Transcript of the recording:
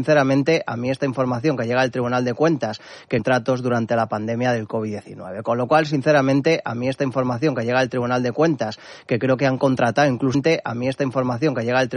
Sinceramente, a mí esta información que llega al Tribunal de Cuentas, que tratos durante la pandemia del COVID-19. Con lo cual, sinceramente, a mí esta información que llega al Tribunal de Cuentas, que creo que han contratado incluso a mí esta información que llega al